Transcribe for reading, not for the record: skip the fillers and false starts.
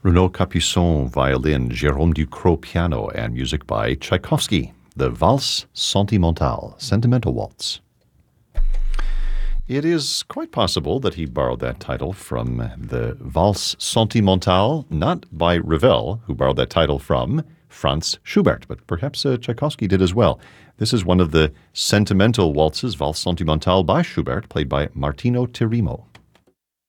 Renaud Capuçon, violin, Jérôme Ducrot, piano, and music by Tchaikovsky, the Valse Sentimentale, Sentimental Waltz. It is quite possible that he borrowed that title from the Valse Sentimentale, not by Ravel, who borrowed that title from Franz Schubert, but perhaps Tchaikovsky did as well. This is one of the sentimental waltzes, Valse Sentimentale by Schubert, played by Martino Tirimo.